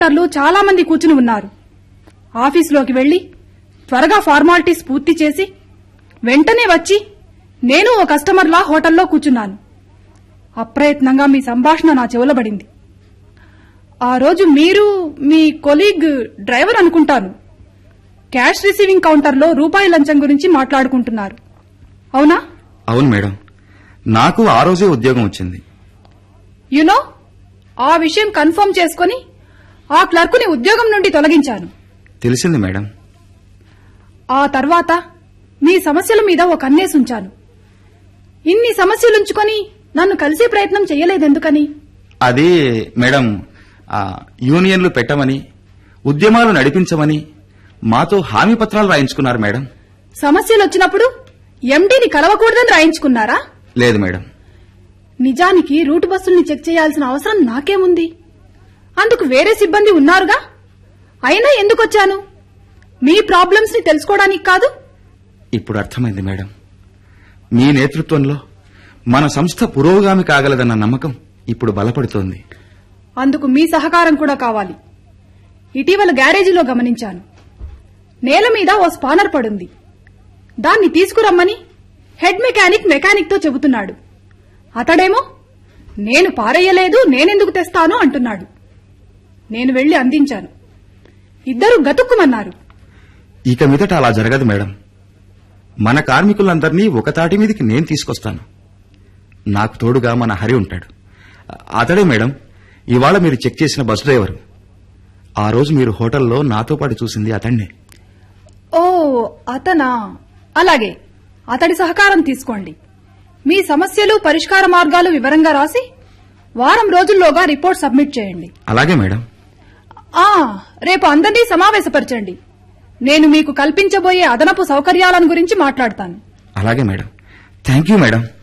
డాక్టర్లు చాలా మంది కూర్చుని ఉన్నారు. ఆఫీసులోకి వెళ్లి త్వరగా ఫార్మాలిటీస్ పూర్తి చేసి వెంటనే వచ్చి నేను ఓ కస్టమర్లా హోటల్లో కూర్చున్నాను. అప్రయత్నంగా మీ సంభాషణ నా చెవులో పడింది. ఆ రోజు మీరు మీ కొలీగ్ డ్రైవర్ అనుకుంటాను క్యాష్ రిసీవింగ్ కౌంటర్లో రూపాయి లంచం గురించి మాట్లాడుకుంటున్నారు. అవునా? అవును మేడం, నాకు ఆ రోజే ఉద్యోగం వచ్చింది. యునో, ఆ విషయం కన్ఫర్మ్ చేసుకుని ఆ క్లర్కుని ఉద్యోగం నుండి తొలగించాను. తెలిసింది మేడం. ఆ తర్వాత మీ సమస్యల మీద ఒక కన్నేసుంచాను. ఇన్ని సమస్యలుంచుకొని నన్ను కలిసే ప్రయత్నం చెయ్యలేదెందుకని? అది మేడం, యూనియన్లు పెట్టమని, ఉద్యమాలు నడిపించమని మాతో హామీ పత్రాలు రాయించుకున్నారు మేడం. సమస్యలు వచ్చినప్పుడు ఎండీని కలవకూడదని రాయించుకున్నారా? లేదు మేడం. నిజానికి రూట్ బస్సుల్ని చెక్ చేయాల్సిన అవసరం నాకేముంది? అందుకు వేరే సిబ్బంది ఉన్నారుగా. అయినా ఎందుకొచ్చాను? మీ ప్రాబ్లమ్స్ ని తెలుసుకోవడానికి కాదు. ఇప్పుడు అర్థమైంది మేడం. మీ నేతృత్వంలో మన సంస్థ పురోగామి కాగలదన్న నమ్మకం ఇప్పుడు బలపడుతోంది. అందుకు మీ సహకారం కూడా కావాలి. ఇటీవల గ్యారేజీలో గమనించాను, నేల మీద ఓ స్పానర్ పడుంది. దాన్ని తీసుకురమ్మని హెడ్ మెకానిక్ తో చెబుతున్నాడు. అతడేమో నేను పారేయలేదు, నేనెందుకు తెస్తాను అంటున్నాడు. నేను వెళ్లి అందించాను. ఇద్దరు గతుక్కుమన్నారు. ఇక మీదట అలా జరగదు మేడం. మన కార్మికులందరినీ ఒక తాటి మీదకి నేను తీసుకొస్తాను. నాకు తోడుగా మన హరి ఉంటాడు. అతడే మేడం ఇవాళ మీరు చెక్ చేసిన బస్ డ్రైవరు. ఆ రోజు మీరు హోటల్లో నాతో పాటు చూసింది అతన్నే. ఓ, అతనా? అలాగే, అతడి సహకారం తీసుకోండి. మీ సమస్యలు, పరిష్కార మార్గాలు వివరంగా రాసి వారం రోజుల్లోగా రిపోర్ట్ సబ్మిట్ చేయండి. అలాగే మేడం. రేపు అందరినీ సమావేశపరచండి. నేను మీకు కల్పించబోయే అదనపు సౌకర్యాలను గురించి మాట్లాడతాను. అలాగే మేడం. Thank you madam.